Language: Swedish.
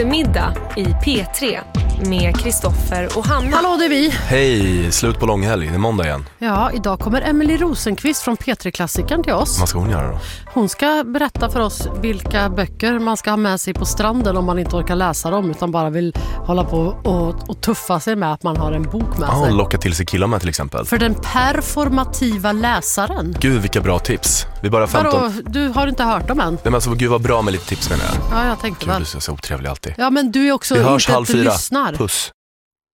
eftermiddag i P3 med Kristoffer och Hanna. Hallå, det är vi. Hej, slut på långhelg, det är måndag igen. Ja, idag kommer Emily Rosenqvist från P3-klassikern till oss. Vad ska hon göra då? Hon ska berätta för oss vilka böcker man ska ha med sig på stranden om man inte orkar läsa dem utan bara vill hålla på och tuffa sig med att man har en bok med sig. Locka till sig killar med till exempel. För den performativa läsaren. Gud, vilka bra tips. Vi bara 15... Vadå, du har inte hört dem än? Nej, men alltså, gud vad bra med lite tips menar jag. Ja, jag tänkte Gud, väl. du är så otrevlig alltid. Ja, men du är också Vi hörs inte att du 3:30. lyssnar. Puss.